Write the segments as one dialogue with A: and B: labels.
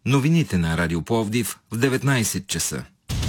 A: Новините на Радио Пловдив в 19 часа.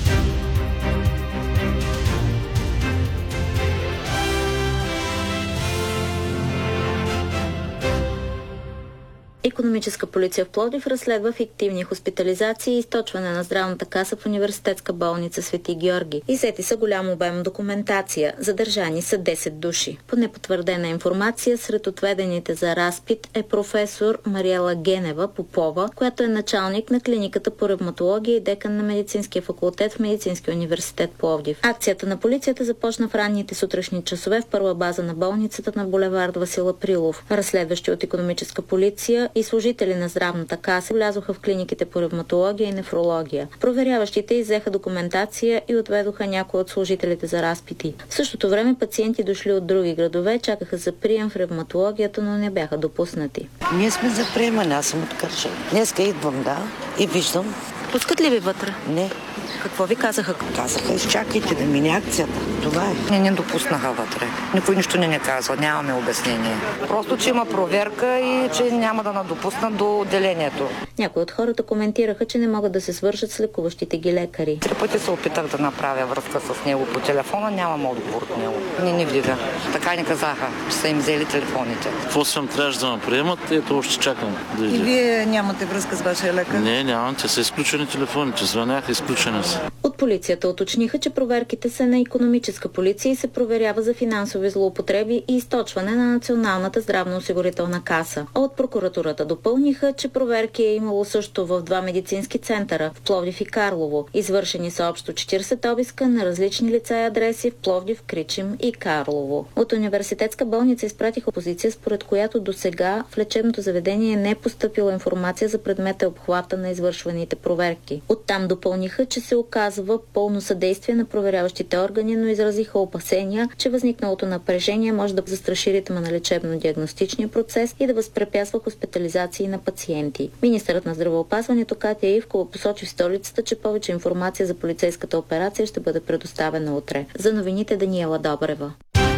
B: Икономическа полиция в Пловдив разследва фиктивни хоспитализации и източване на здравната каса в университетска болница Свети Георги. Иззети са голям обем документация. Задържани са 10 души. По непотвърдена информация, сред отведените за разпит е професор Мариела Генева Попова, която е началник на клиниката по ревматология и декан на медицинския факултет в Медицинския университет Пловдив. Акцията на полицията започна в ранните сутрешни часове в първа база на болницата на булевард Васил Априлов. Разследващи от икономическа полиция и служители на здравната каса влязоха в клиниките по ревматология и нефрология. Проверяващите иззеха документация и отведоха някои от служителите за разпити. В същото време пациенти, дошли от други градове, чакаха за прием в ревматологията, но не бяха допуснати.
C: Ние сме за приемане, аз съм от Кърджали. Днеска идвам, и виждам.
B: Пускат ли ви вътре?
C: Не.
B: Какво ви казаха?
C: Казаха, изчакайте да мине акцията. Това е.
D: Не допуснаха вътре. Никой нищо не казва, нямаме обяснение. Просто, че има проверка и че няма да надопуснат до отделението.
B: Някои от хората коментираха, че не могат да се свържат с лекуващите ги лекари.
D: 3 пъти се опитах да направя връзка с него по телефона, нямам отговор от него. Не влиза. Така ни казаха, че са им взели телефоните.
E: 8 трябваше да ме приемат, ето още чакам да иде.
F: И вие нямате връзка с вашия лекар?
E: Не, нямам, те са изключени телефоните, звъняха, изключени са.
B: От полицията уточниха, че проверките са на икономическа полиция и се проверява за финансови злоупотреби и източване на Националната здравноосигурителна каса. А от прокуратурата допълниха, че проверки е имало също в 2 медицински центъра в Пловдив и Карлово. Извършени са общо 40 обиска на различни лица и адреси в Пловдив, Кричим и Карлово. От университетска болница изпратиха позиция, според която досега в лечебното заведение не е постъпила информация за предмета и обхвата на извършваните проверки. Оттам допълниха, че се оказва пълно съдействие на проверяващите органи, но изразиха опасения, че възникналото напрежение може да застраши ритъма на лечебно-диагностичния процес и да възпрепятства хоспитализации на пациенти. Министърът на здравеопазването Катя Ивкова посочи в столицата, че повече информация за полицейската операция ще бъде предоставена утре. За новините Даниела Добрева.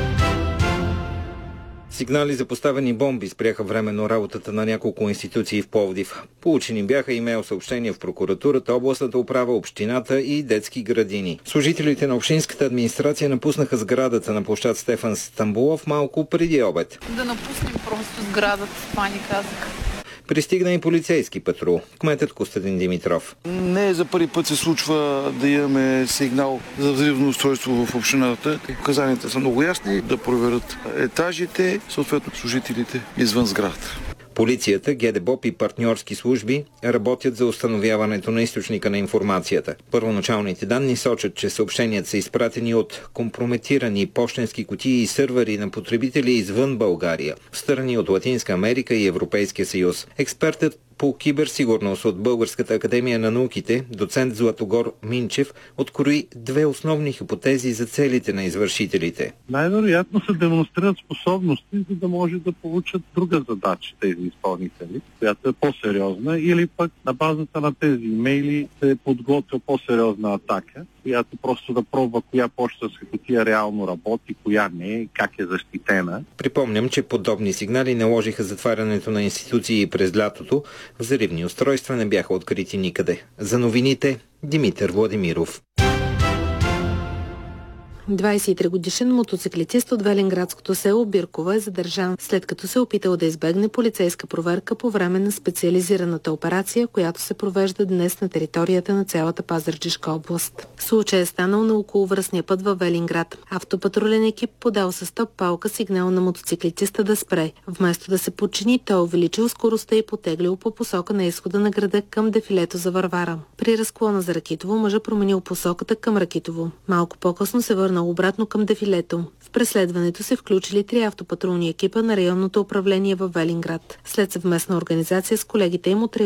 A: Сигнали за поставени бомби спряха временно работата на няколко институции в Пловдив. Получени бяха имейл съобщения в прокуратурата, областната управа, общината и детски градини. Служителите на общинската администрация напуснаха сградата на площад Стефан Стамбулов малко преди обед.
G: Да напуснем просто сградата, това ни казаха.
A: Пристигна и полицейски патрул. Кметът Костадин Димитров.
H: Не за първи път се случва да имаме сигнал за взривно устройство в общината. Указанията са много ясни да проверят етажите, съответно служителите извън сградата.
A: Полицията, ГДБОП и партньорски служби работят за установяването на източника на информацията. Първоначалните данни сочат, че съобщенията са изпратени от компрометирани пощенски кутии и сървъри на потребители извън България, в страни от Латинска Америка и Европейския съюз. Експертът по киберсигурност от Българската академия на науките, доцент Златогор Минчев, открои 2 основни хипотези за целите на извършителите.
I: Най-вероятно се демонстрират способности, за да може да получат друга задача тези изпълнители, която е по-сериозна, или пък на базата на тези имейли се подготвя по-сериозна атака, която просто да пробва коя пощенска кутия реално работи, коя не, как е защитена.
A: Припомням, че подобни сигнали наложиха затварянето на институции през лятото. Взривни устройства не бяха открити никъде. За новините Димитър Владимиров.
J: 23-годишен мотоциклетист от Велинградското село Биркова е задържан, след като се опитал да избегне полицейска проверка по време на специализираната операция, която се провежда днес на територията на цялата Пазарджишка област. Случай е станал на околовръстния път във Велинград. Автопатрулен екип подал със стоп-палка сигнал на мотоциклетиста да спре. Вместо да се подчини, той увеличил скоростта и потеглил по посока на изхода на града към дефилето за Варвара. При разклона за Ракитово мъжът променил посоката към Ракитово. Малко по-късно се върнал обратно към дефилето. В преследването се включили 3 автопатрулни екипа на районното управление във Велинград. След съвместна организация с колегите им от